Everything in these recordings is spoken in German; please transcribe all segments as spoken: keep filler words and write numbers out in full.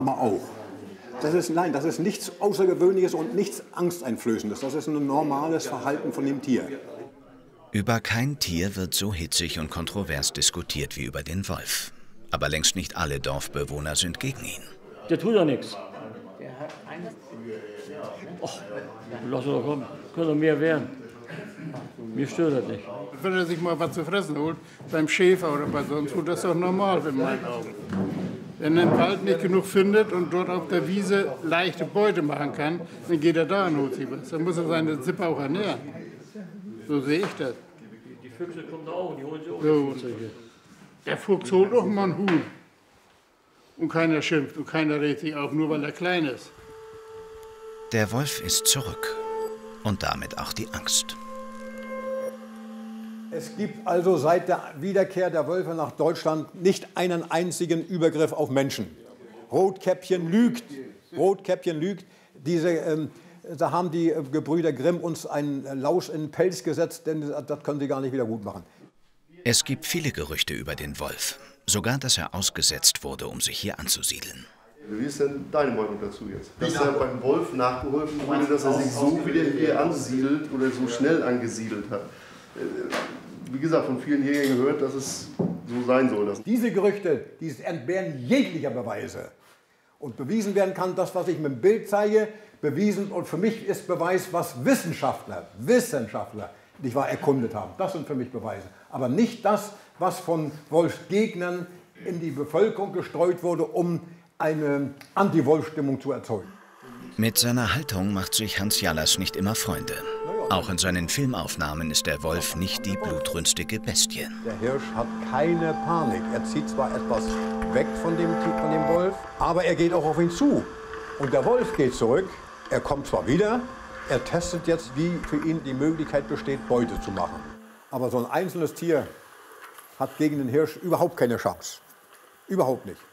Aber auch. Das ist, nein, das ist nichts Außergewöhnliches und nichts Angsteinflößendes. Das ist ein normales Verhalten von dem Tier. Über kein Tier wird so hitzig und kontrovers diskutiert wie über den Wolf. Aber längst nicht alle Dorfbewohner sind gegen ihn. Der tut ja nichts. Och, lass doch kommen. Kann doch mehr werden. Mir stört das nicht. Wenn er sich mal was zu fressen holt, beim Schäfer oder bei sonst wo, das ist doch normal in meinen Augen. Wenn er im Wald nicht genug findet und dort auf der Wiese leichte Beute machen kann, dann geht er da und holt sich was. Dann muss er seine Sippe auch ernähren. So sehe ich das. Die Füchse kommen da auch, die holen sie auch. So. Der Fuchs holt auch mal einen Huhn. Und keiner schimpft und keiner regt sich auf, nur weil er klein ist. Der Wolf ist zurück. Und damit auch die Angst. Es gibt also seit der Wiederkehr der Wölfe nach Deutschland nicht einen einzigen Übergriff auf Menschen. Rotkäppchen lügt. Rotkäppchen lügt. Diese, ähm, da haben die Gebrüder Grimm uns einen Lausch in den Pelz gesetzt, denn das können sie gar nicht wieder gut machen. Es gibt viele Gerüchte über den Wolf. Sogar, dass er ausgesetzt wurde, um sich hier anzusiedeln. Wie ist denn deine Meinung dazu jetzt? Dass er beim Wolf nachgeholfen wurde, dass er sich so wieder hier ansiedelt oder so schnell angesiedelt hat. Wie gesagt, von vielen Jägern gehört, dass es so sein soll. Diese Gerüchte, die entbehren jeglicher Beweise. Und bewiesen werden kann das, was ich mit dem Bild zeige, bewiesen. Und für mich ist Beweis, was Wissenschaftler, Wissenschaftler, nicht wahr, erkundet haben. Das sind für mich Beweise. Aber nicht das, was von Wolfsgegnern in die Bevölkerung gestreut wurde, um eine Anti-Wolf-Stimmung zu erzeugen. Mit seiner Haltung macht sich Hans Jallers nicht immer Freunde. Auch in seinen Filmaufnahmen ist der Wolf nicht die blutrünstige Bestie. Der Hirsch hat keine Panik. Er zieht zwar etwas weg von dem, von dem Wolf, aber er geht auch auf ihn zu. Und der Wolf geht zurück. Er kommt zwar wieder, er testet jetzt, wie für ihn die Möglichkeit besteht, Beute zu machen. Aber so ein einzelnes Tier hat gegen den Hirsch überhaupt keine Chance. Überhaupt nicht.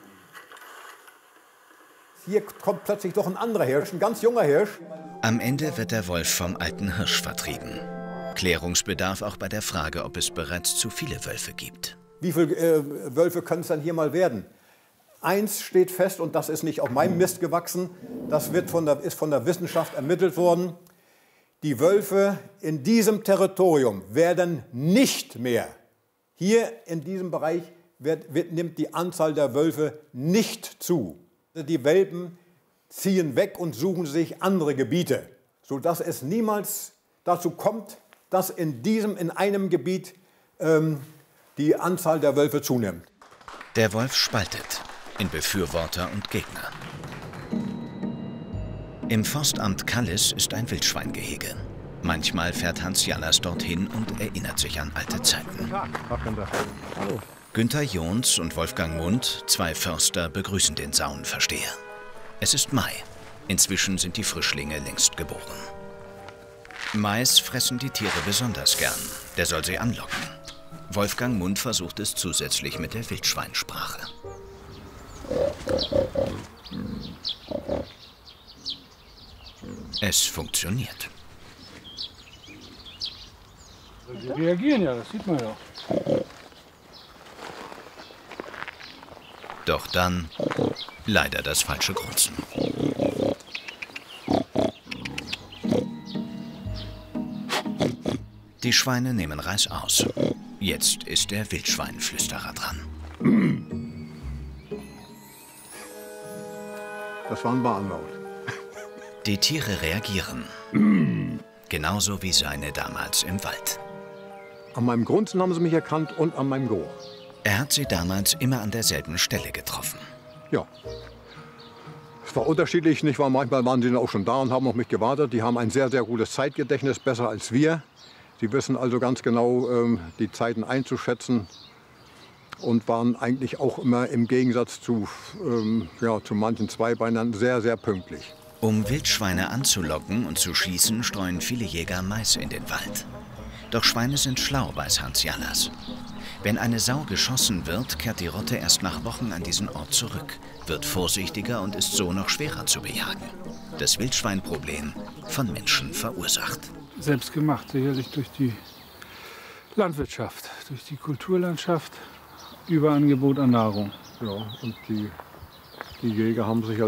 Hier kommt plötzlich doch ein anderer Hirsch, ein ganz junger Hirsch. Am Ende wird der Wolf vom alten Hirsch vertrieben. Klärungsbedarf auch bei der Frage, ob es bereits zu viele Wölfe gibt. Wie viele äh, Wölfe können es dann hier mal werden? Eins steht fest, und das ist nicht auf meinem Mist gewachsen, das wird von der, ist von der Wissenschaft ermittelt worden. Die Wölfe in diesem Territorium werden nicht mehr, hier in diesem Bereich wird, wird, nimmt die Anzahl der Wölfe nicht zu. Die Welpen ziehen weg und suchen sich andere Gebiete, sodass es niemals dazu kommt, dass in diesem, in einem Gebiet ähm, die Anzahl der Wölfe zunimmt. Der Wolf spaltet in Befürworter und Gegner. Im Forstamt Kallis ist ein Wildschweingehege. Manchmal fährt Hans Jallers dorthin und erinnert sich an alte Zeiten. Hallo. Günther Jons und Wolfgang Mund, zwei Förster, begrüßen den Saunenversteher. Es ist Mai. Inzwischen sind die Frischlinge längst geboren. Mais fressen die Tiere besonders gern. Der soll sie anlocken. Wolfgang Mund versucht es zusätzlich mit der Wildschweinsprache. Es funktioniert. Die reagieren ja, das sieht man ja. Doch dann leider das falsche Grunzen. Die Schweine nehmen reißaus. Jetzt ist der Wildschweinflüsterer dran. Das war ein Warnlaut. Die Tiere reagieren. Genauso wie seine damals im Wald. An meinem Grunzen haben sie mich erkannt und an meinem Geruch. Er hat sie damals immer an derselben Stelle getroffen. Ja. Es war unterschiedlich, nicht wahr? Manchmal waren sie auch schon da und haben auf mich gewartet. Die haben ein sehr, sehr gutes Zeitgedächtnis, besser als wir. Sie wissen also ganz genau, ähm, die Zeiten einzuschätzen und waren eigentlich auch immer im Gegensatz zu, ähm, ja, zu manchen Zweibeinern sehr, sehr pünktlich. Um Wildschweine anzulocken und zu schießen, streuen viele Jäger Mais in den Wald. Doch Schweine sind schlau, weiß Hans Jallers. Wenn eine Sau geschossen wird, kehrt die Rotte erst nach Wochen an diesen Ort zurück, wird vorsichtiger und ist so noch schwerer zu bejagen. Das Wildschweinproblem von Menschen verursacht. Selbst gemacht, sicherlich durch die Landwirtschaft, durch die Kulturlandschaft, Überangebot an Nahrung. Ja, und die Die Jäger haben sich